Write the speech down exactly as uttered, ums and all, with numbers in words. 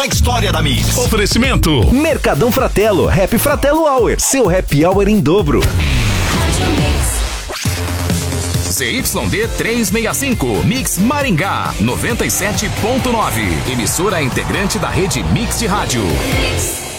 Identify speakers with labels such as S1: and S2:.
S1: A história da Mix.
S2: Oferecimento
S3: Mercadão Fratello, Happy Fratello Hour, seu happy hour em dobro.
S4: Z Y D trezentos e sessenta e cinco, Mix Maringá, noventa e sete ponto nove. Emissora integrante da rede Mix de Rádio.